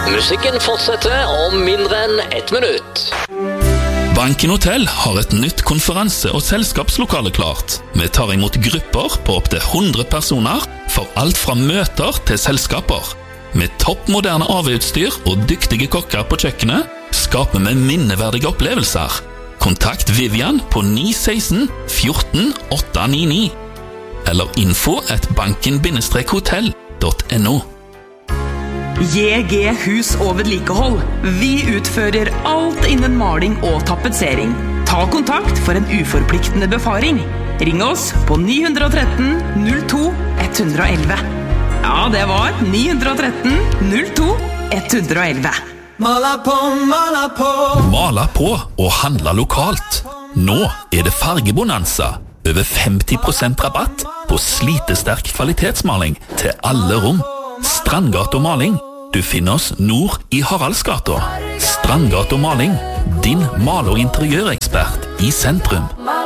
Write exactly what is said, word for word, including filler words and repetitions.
Musikken fortsetter om mindre enn ett minutt. Banken Hotel har et nytt konferanse- og selskapslokale klart. Vi tar imot grupper på opp til hundre personer for alt fra møter til selskaper. Med toppmoderne A V-utstyr og dyktige kokker på kjøkkenet skaper vi minneverdige opplevelser. Kontakt Vivian på ni seksten fjorten åtte ni ni eller info at banken hotell punktum no. J G Hus og vedlikehold. Vi utfører alt innen maling og tapetsering. Ta kontakt for en uforpliktende befaring. Ring oss på ni ett tre null to ett ett ett. Ja, det var ni ett tre null to ett ett ett. Mala på, mala på. Mala på og handla lokalt. Nå er det fargebonanza. Over femti prosent rabatt på slitesterk kvalitetsmaling til alle rom. Strandgata Maling. Du finner oss nord i Haraldsgata. Strandgata Maling. Din mal- og interiørekspert i sentrum.